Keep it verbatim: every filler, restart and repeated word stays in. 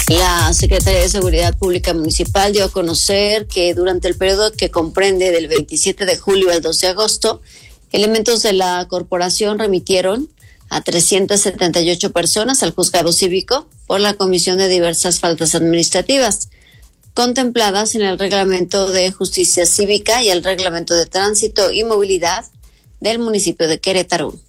La Secretaría de Seguridad Pública Municipal dio a conocer que durante el periodo que comprende del veintisiete de julio al dos de agosto, elementos de la corporación remitieron a trescientas setenta y ocho personas al juzgado cívico por la comisión de diversas faltas administrativas, contempladas en el Reglamento de Justicia Cívica y el Reglamento de Tránsito y Movilidad del municipio de Querétaro.